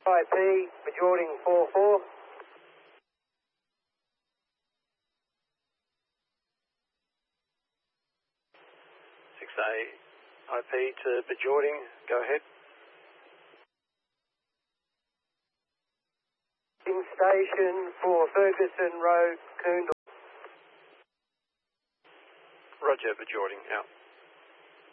IP, Bajorting 4-4. 6A IP to Bajorting, go ahead. In station for Ferguson Road, Coondle. Roger, Bajorting, out.